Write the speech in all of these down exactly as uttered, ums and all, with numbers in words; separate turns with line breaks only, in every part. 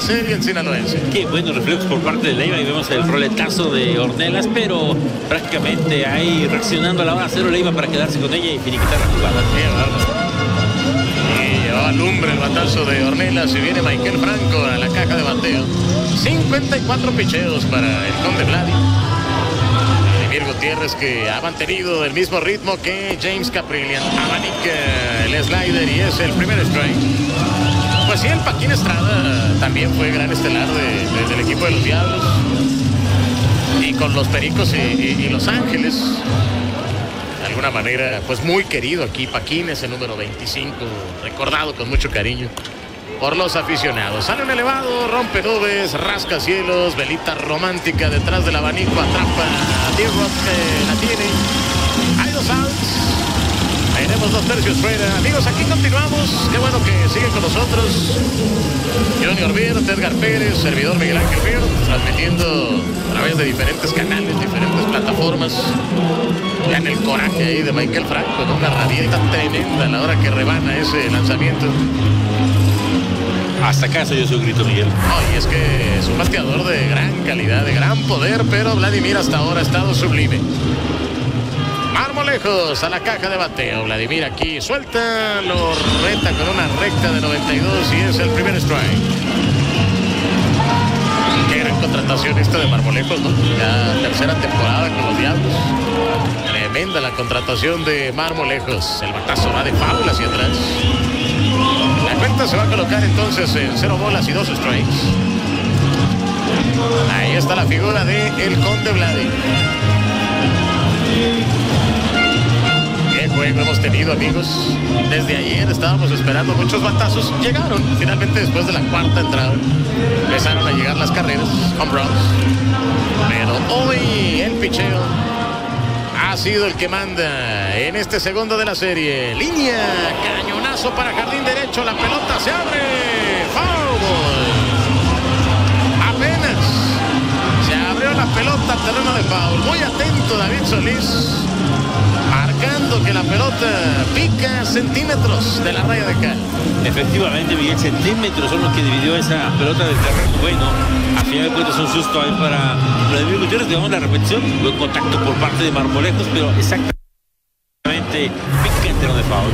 serie el sinaloense.
Qué buenos reflejos por parte de Leiva, y vemos el roletazo de Ornelas, pero prácticamente ahí reaccionando a la hora cero Leiva para quedarse con ella y finiquitar la jugada.
Y llevaba lumbre el batazo de Ornelas y viene Michael Franco a la caja de bateo. cincuenta y cuatro picheos para el Conde Vladi. Vladimir Gutiérrez, que ha mantenido el mismo ritmo que James Caprillion. Abanica el slider y es el primer strike. Pues sí, el Paquín Estrada también fue gran estelar de, de, del equipo de los Diablos. Y con los Pericos y, y, y Los Ángeles. De alguna manera, pues muy querido aquí. Paquín es el número veinticinco, recordado con mucho cariño por los aficionados. Sale un elevado, rompe nubes, rasca cielos, velita romántica detrás del abanico, atrapa a D-Rock, que la tiene. Hay dos outs. Tenemos dos tercios fuera. Amigos, aquí continuamos. Qué bueno que siguen con nosotros. Junior Viert, Edgar Pérez, servidor Miguel Ángel Viert, transmitiendo a través de diferentes canales, diferentes plataformas. Vean el coraje ahí de Michael Franco, con una rabieta tremenda a la hora que rebana ese lanzamiento.
Hasta acá se dio su grito, Miguel.
Ay, es que es un bateador de gran calidad, de gran poder, pero Vladimir hasta ahora ha estado sublime. Marmolejos a la caja de bateo. Vladimir aquí suelta, lo reta con una recta de noventa y dos y es el primer strike. Qué gran contratación esta de Marmolejos, ¿no? Ya tercera temporada con los Diablos. Tremenda la contratación de Marmolejos. El batazo va de foul hacia atrás. La cuenta se va a colocar entonces en cero bolas y dos strikes. Ahí está la figura de el Conde Vladi. Qué juego hemos tenido, amigos. Desde ayer estábamos esperando muchos batazos. Llegaron finalmente después de la cuarta entrada. Empezaron a llegar las carreras, home runs. Pero hoy el picheo ha sido el que manda en este segundo de la serie. Línea, cañonazo para jardín derecho. La pelota se abre. Foul ball. Apenas se abrió la pelota, terreno de foul. Muy atento David Solís, marcando que la pelota pica centímetros de la raya de cal.
Efectivamente, Miguel, centímetros son los que dividió esa pelota del terreno. Bueno, a final de cuentas un susto ahí para Vladimir Gutiérrez. Digamos la repetición, buen contacto por parte de Marmolejos, pero exactamente pica el terreno de foul.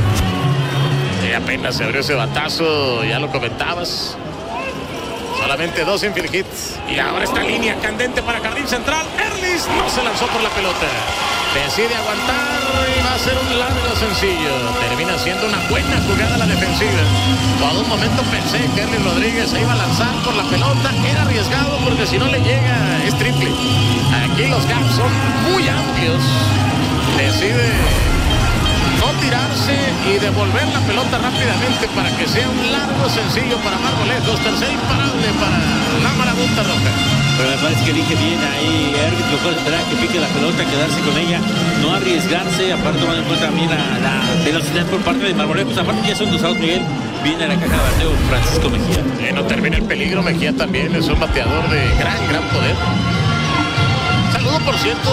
Y apenas se abrió ese batazo, ya lo comentabas. Solamente dos infield hits. Y ahora esta línea candente para jardín central. Erlis no se lanzó por la pelota. Decide aguantar y va a ser un largo sencillo. Termina siendo una buena jugada la defensiva. Por un momento pensé que Erlis Rodríguez se iba a lanzar por la pelota. Era arriesgado porque si no le llega es triple. Aquí los gaps son muy amplios. Decide no tirarse y devolver la pelota rápidamente para que sea un largo sencillo para Marmolejos. Tercer imparable para la marabunta roja.
Pero me parece que elige bien ahí Erlich, lo puede esperar que pique la pelota, quedarse con ella, no arriesgarse, aparte tomando en cuenta también la, la velocidad por parte de Marmolejos. Aparte ya son dos outs, Miguel. Viene a la caja de bateo Francisco Mejía.
Que no termina el peligro. Mejía también es un bateador de gran, gran poder. Saludo, por cierto,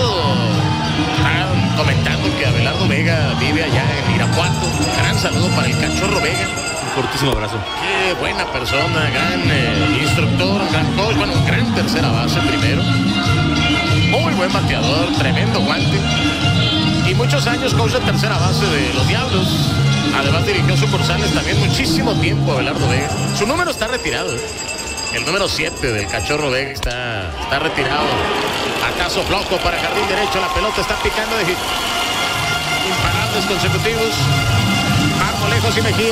están comentando que Abelardo Vega vive allá en Irapuato. Gran saludo para el Cachorro Vega.
Un fortísimo abrazo.
Qué buena persona, gran eh, instructor, gran coach, bueno, un gran tercera base primero. Muy buen bateador, tremendo guante. Y muchos años coach de tercera base de los Diablos. Además dirigió sucursales también muchísimo tiempo Abelardo Vega. Su número está retirado. El número siete del Cachorro Vega está, está retirado. Acaso flojo para jardín derecho. La pelota está picando de hit. Imparables consecutivos. Marmolejos y Mejía.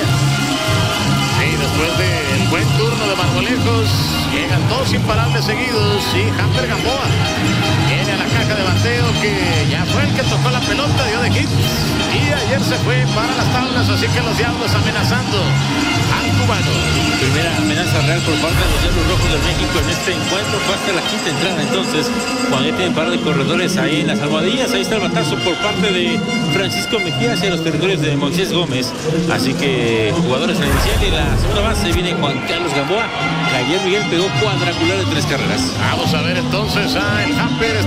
Y después del buen turno de Marmolejos, llegan dos imparables seguidos y Hamper Gamboa viene a la caja de bateo, que ya fue el que tocó la pelota, dio de hit y ayer se fue para las tablas, así que los Diablos amenazando al cubano.
Primera amenaza real por parte de los Diablos Rojos de México en este encuentro, fue hasta la quinta entrada. Entonces, cuando ya tienen par de corredores ahí en las almohadillas, ahí está el batazo por parte de Francisco Mejía hacia los territorios de Moisés Gómez. Así que jugadores en inicial y la segunda base viene Juan Carlos Gamboa. Ayer Miguel pegó cuadrangular de tres carreras.
Vamos a ver entonces a el Hamper.